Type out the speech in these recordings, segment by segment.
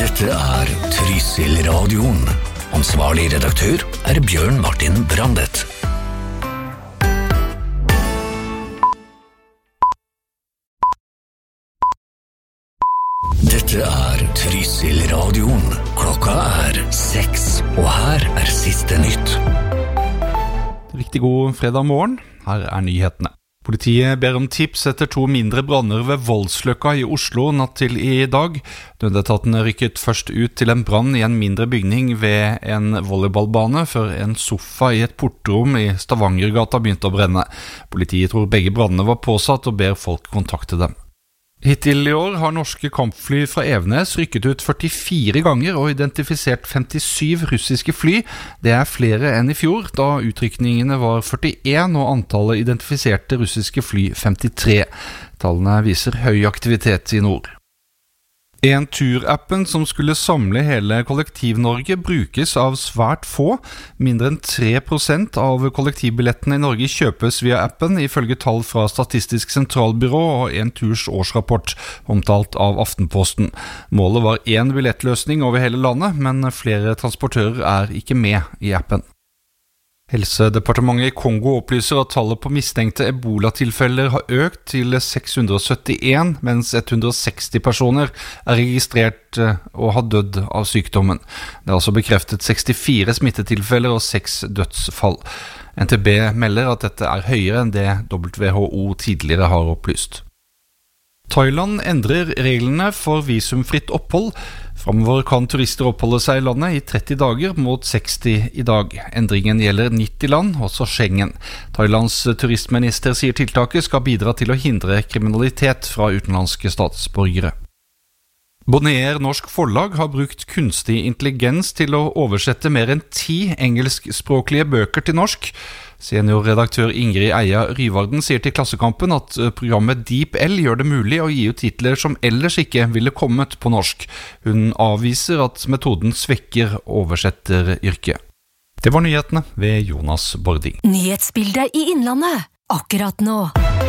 Dette Trysil radioen. Ansvarlig redaktør Bjørn Martin Brandet. Dette Trysil radioen. Klokka 6, og her siste nytt. Riktig god fredag morgen. Her nyhetene. Politiet ber om tips etter 2 mindre branner ved Voldsløkka i Oslo natt til i dag. Nødetatene rykket først ut til en brann i en mindre bygning ved en volleyballbane før en sofa i et portrom i Stavangergata begynte å brenne. Politiet tror begge brannene var påsatt og ber folk kontakte dem. Hittil i år har norske kampfly fra Evenes rykket ut 44 ganger og identifisert 57 russiske fly. Det flere enn i fjor, da utrykningene var 41 og antallet identifiserte russiske fly 53. Tallene viser høy aktivitet i nord. Entur-appen som skulle samle hele Kollektiv-Norge brukes av svært få. Mindre enn 3% av kollektivbillettene i Norge kjøpes via appen, ifølge tall fra Statistisk sentralbyrå og Enturs årsrapport, omtalt av Aftenposten. Målet var 1 billettløsning over hele landet, men flere transportører ikke med i appen. Helsedepartementet i Kongo opplyser at tallet på mistenkte Ebola-tilfeller har økt til 671, mens 160 personer registrert og har dødd av sykdommen. Det altså bekreftet 64 smittetilfeller og 6 dødsfall. NTB melder at dette høyere enn det WHO tidligere har opplyst. Thailand endrer reglene for visumfritt opphold. Fremover kan turister oppholde seg i landet i 30 dager mot 60 i dag. Endringen gjelder 90 land, også Schengen. Thailands turistminister sier tiltaket skal bidra til å hindre kriminalitet fra utenlandske statsborgere. Bonnier Norsk Forlag har brukt kunstig intelligens til å oversette mer enn 10 engelskspråklige bøker til norsk. Seniorredaktør Ingrid Eia Ryvarden sier til Klassekampen at programmet DeepL gjør det mulig å gi ut titler som ellers ikke ville kommet på norsk. Hun avviser at metoden svekker oversetteryrket. Det var nyhetene ved Jonas Bording. Nyhetsbildet i Innlandet, akkurat nå.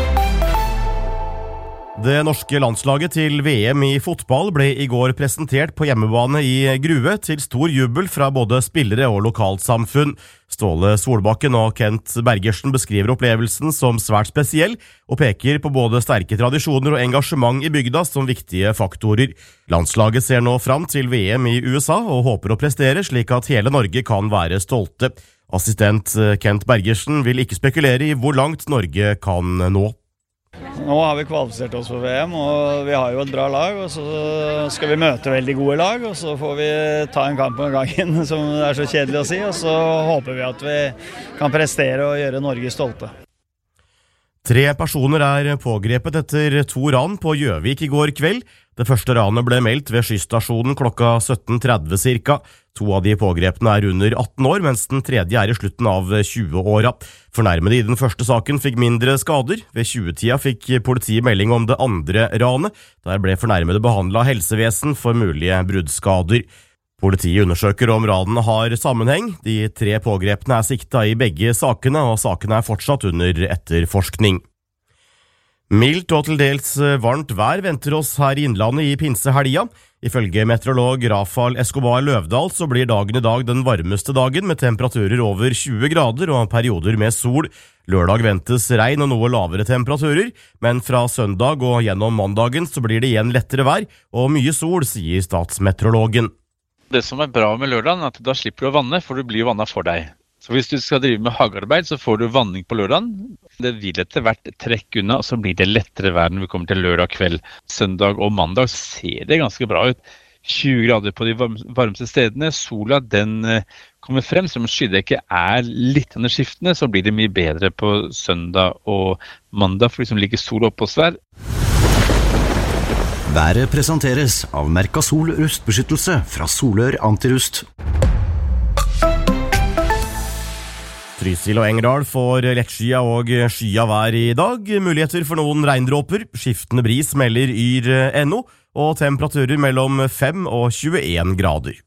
Det norske landslaget til VM i fotball ble i går presentert på hjemmebane i Grue til stor jubel fra både spillere og lokalsamfunn. Ståle Solbakken og Kent Bergersen beskriver opplevelsen som svært spesiell og peker på både sterke tradisjoner og engasjement i bygda som viktige faktorer. Landslaget ser nå fram til VM i USA og håper å prestere slik at hele Norge kan være stolte. Assistent Kent Bergersen vil ikke spekulere i hvor langt Norge kan nå. Nå har vi kvalifisert oss for VM, og vi har jo et bra lag, og så skal vi møte veldig gode lag, og så får vi ta en kamp om gangen, som det så kjedelig å si, og så håper vi at vi kan prestere og gjøre Norge stolte. 3 personer pågrepet etter 2 ran på Gjøvik i går kveld. Det første ranet ble meldt ved skystasjonen klokka 17.30 cirka. 2 av de pågrepene under 18 år, mens den tredje i slutten av 20-åra. Fornærmede i den første saken fikk mindre skader. Ved 20-tida fikk politiet melding om det andre ranet. Der ble fornærmede behandlet av helsevesen for mulige bruddskader. Politiet undersøker om ranene har sammenheng. De 3 pågrepene sikta i begge sakene, og sakene fortsatt under etterforskning. Mildt og til dels varmt vær venter oss her i Innlandet i pinsehelga. Ifølge meteorolog Rafael Escobar Løvdahl så blir dagen i dag den varmeste dagen med temperaturer over 20 grader og perioder med sol. Lørdag ventes regn og noe lavere temperaturer, men fra søndag og gjennom mandagen så blir det igjen lettere vær og mye sol, sier statsmeteorologen. Det som bra med lørdagen at da slipper du å vanne, for du blir vannet for deg. Så hvis du skal drive med hagearbeid, så får du vanning på lørdagen. Det vil etter hvert trekke unna, og så blir det lettere vær når vi kommer til lørdag kveld. Søndag og mandag ser det ganske bra ut. 20 grader på de varmeste stedene. Sola den kommer frem, som skydekket litt skiftende, så blir det mye bedre på søndag og mandag, for liksom ligger sol oppe hos hver. Været presenteres av Mercasol rustbeskyttelse fra Solør Antirust. Trysil og Engerdal får lettskia og skya vær i dag. Muligheter for noen regndråper. Skiftende bris melder Yr.no, og temperaturer mellom 5 og 21 grader.